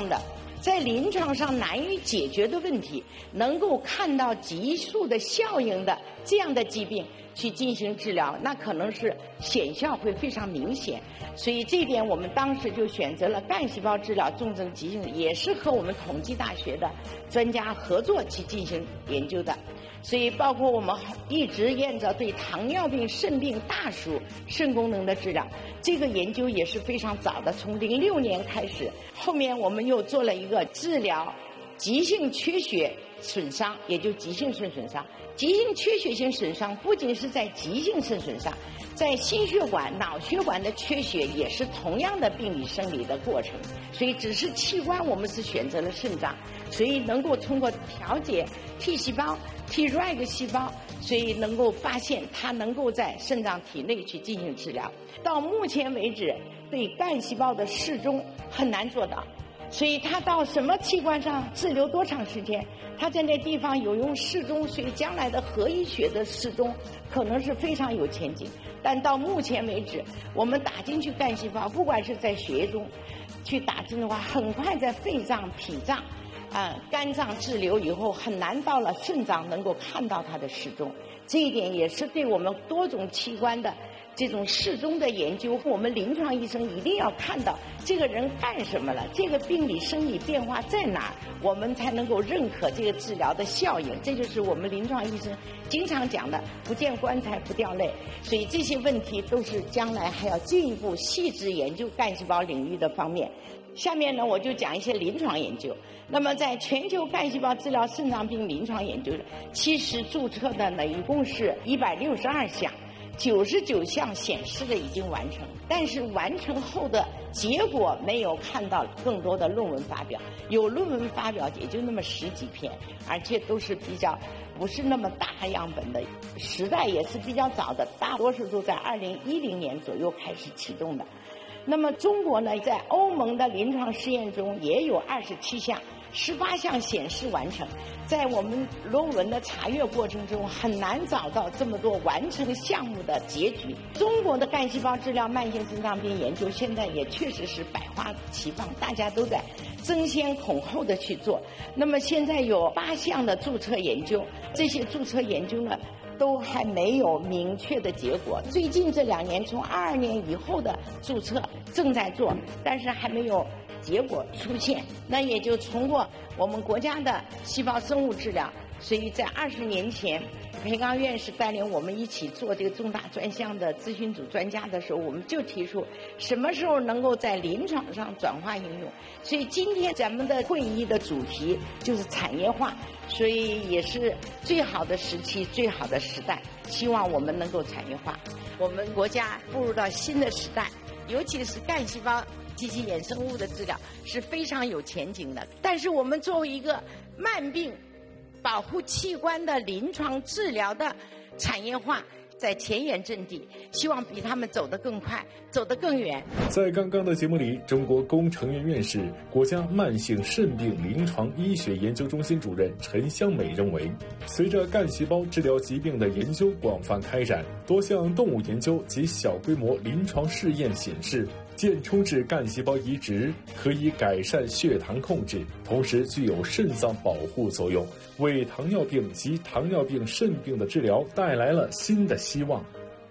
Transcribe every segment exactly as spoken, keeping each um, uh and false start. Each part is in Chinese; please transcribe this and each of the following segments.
样的，在临床上难以解决的问题，能够看到急速的效应的这样的疾病去进行治疗，那可能是显效会非常明显。所以这一点我们当时就选择了干细胞治疗重症急性，也是和我们统计大学的专家合作去进行研究的。所以包括我们一直沿着对糖尿病、肾病、大鼠肾功能的治疗，这个研究也是非常早的，从零六年开始。后面我们又做了一个治疗急性缺血损伤，也就急性肾损伤。急性缺血性损伤不仅是在急性肾损伤，在心血管、脑血管的缺血也是同样的病理生理的过程。所以只是器官我们是选择了肾脏，所以能够通过调节 T 细胞、Treg 细胞，所以能够发现它能够在肾脏体内去进行治疗。到目前为止，对干细胞的适中很难做到。所以它到什么器官上滞留多长时间，它在那地方有用适中，所以将来的核医学的适中可能是非常有前景。但到目前为止，我们打进去干细胞，不管是在血液中去打针的话，很快在肺脏、脾脏、啊、肝脏滞留以后，很难到了肾脏能够看到它的适中。这一点也是对我们多种器官的这种适中的研究，我们临床医生一定要看到这个人干什么了，这个病理生理变化在哪儿，我们才能够认可这个治疗的效应。这就是我们临床医生经常讲的不见棺材不掉泪。所以这些问题都是将来还要进一步细致研究干细胞领域的方面。下面呢，我就讲一些临床研究。那么在全球干细胞治疗肾脏病临床研究，其实注册的呢一共是一百六十二项，九十九项显示的已经完成，但是完成后的结果没有看到更多的论文发表，有论文发表也就那么十几篇，而且都是比较不是那么大样本的，时代也是比较早的，大多数都在二零一零年左右开始启动的。那么中国呢，在欧盟的临床试验中也有二十七项，十八项显示完成。在我们论文的查阅过程中，很难找到这么多完成项目的结局。中国的干细胞治疗慢性肾脏病研究现在也确实是百花齐放，大家都在争先恐后的去做。那么现在有八项的注册研究，这些注册研究呢都还没有明确的结果。最近这两年，从二二年以后的注册正在做，但是还没有结果出现。那也就通过我们国家的细胞生物治疗，所以在二十年前，裴刚院士带领我们一起做这个重大专项的咨询组专家的时候，我们就提出什么时候能够在临床上转化应用。所以今天咱们的会议的主题就是产业化，所以也是最好的时期、最好的时代，希望我们能够产业化。我们国家步入到新的时代，尤其是干细胞及其衍生物的治疗是非常有前景的。但是我们作为一个慢病保护器官的临床治疗的产业化，在前沿阵地，希望比他们走得更快，走得更远。 在刚刚的节目里，中国工程院院士、国家慢性肾病临床医学研究中心主任陈香美认为，随着干细胞治疗疾病的研究广泛开展，多项动物研究及小规模临床试验显示，间充质干细胞移植可以改善血糖控制，同时具有肾脏保护作用，为糖尿病及糖尿病肾病的治疗带来了新的希望。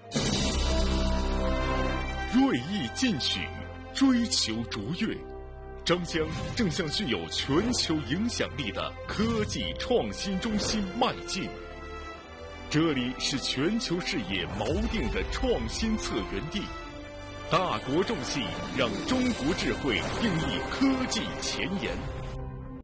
锐意进取，追求卓越，张江正向具有全球影响力的科技创新中心迈进。这里是全球视野锚定的创新策源地，大国重器让中国智慧定义科技前沿。